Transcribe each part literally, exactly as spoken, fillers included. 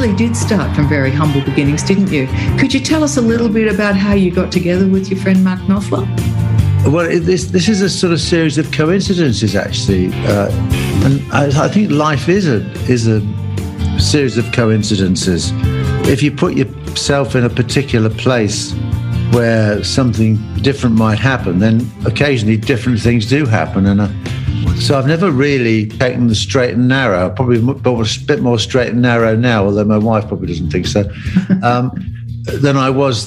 really did start from very humble beginnings, didn't you? Could you tell us a little bit about how you got together with your friend Mark Knopfler? Well, it, this this is a sort of series of coincidences, actually, uh, and I, I think life is a is a series of coincidences. If you put yourself in a particular place where something different might happen, then occasionally different things do happen. And uh, so I've never really taken the straight and narrow. Probably a bit more straight and narrow now, although my wife probably doesn't think so, um, than I was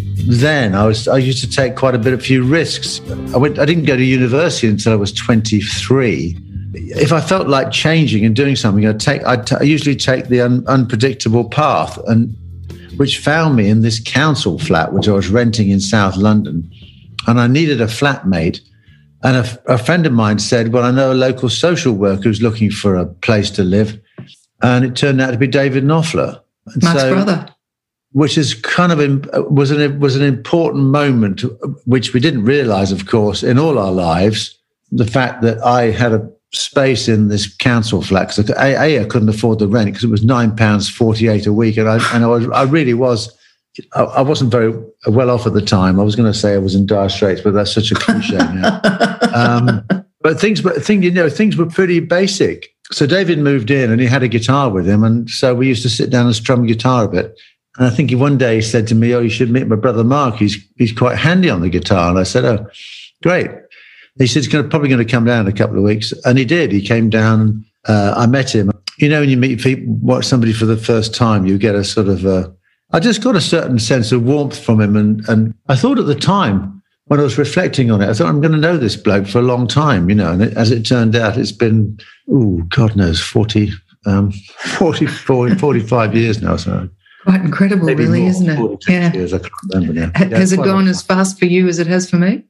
then. I was I used to take quite a bit, a few risks. I went. I didn't go to university until I was twenty-three. If I felt like changing and doing something, I'd take. I'd t- I usually take the un- unpredictable path, and which found me in this council flat, which I was renting in South London, and I needed a flatmate. And a, a friend of mine said, "Well, I know a local social worker who's looking for a place to live," and it turned out to be David Knopfler, and Mark's so, brother. Which is kind of in, was an was an important moment, which we didn't realise, of course, in all our lives. The fact that I had a space in this council flat, because a, a I couldn't afford the rent because it was nine pounds forty eight a week, and I and I, was, I really was. I, I wasn't very well off at the time. I was going to say I was in dire straits, but that's such a cliche now. um, but things, but thing you know, things were pretty basic. So David moved in, and he had a guitar with him, and so we used to sit down and strum guitar a bit. And I think he one day he said to me, "Oh, you should meet my brother Mark. He's he's quite handy on the guitar." And I said, "Oh, great." He said he's gonna, probably going to come down in a couple of weeks, and he did. He came down, and uh, I met him. You know, when you meet people, watch somebody for the first time, you get a sort of a. I just got a certain sense of warmth from him, and and I thought at the time when I was reflecting on it, I thought I'm going to know this bloke for a long time. You know, and it, as it turned out, it's been oh God knows forty, um, forty-four, forty-five years now. So. Quite incredible, Maybe really, more, isn't it? Yeah. Years, I can't remember now. Has yeah, it gone as fast for you as it has for me?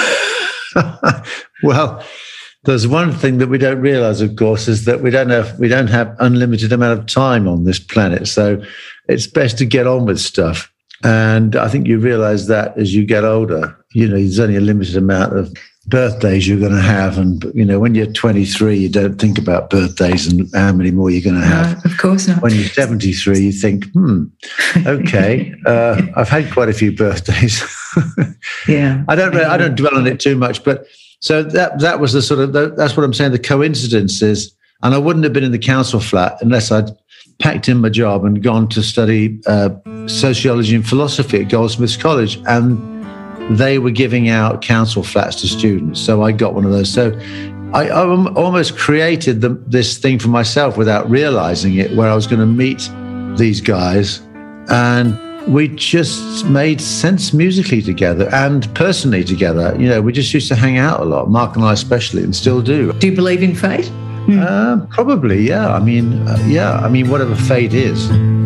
Well, there's one thing that we don't realise, of course, is that we don't have we don't have unlimited amount of time on this planet. So it's best to get on with stuff. And I think you realise that as you get older. You know, there's only a limited amount of birthdays you're going to have, and you know, when you're twenty-three, you don't think about birthdays and how many more you're going to have. No, of course not. When you're seventy-three, you think, hmm, okay, uh, I've had quite a few birthdays. Yeah, I don't, I don't dwell on it too much, but so that that was the sort of the, that's what I'm saying. The coincidences, and I wouldn't have been in the council flat unless I'd packed in my job and gone to study uh, sociology and philosophy at Goldsmiths College, and they were giving out council flats to students. So I got one of those. So I, I almost created the, this thing for myself without realizing it, where I was going to meet these guys. And we just made sense musically together and personally together. You know, we just used to hang out a lot, Mark and I especially, and still do. Do you believe in fate? Uh, probably, yeah. I mean, uh, yeah. I mean, whatever fate is.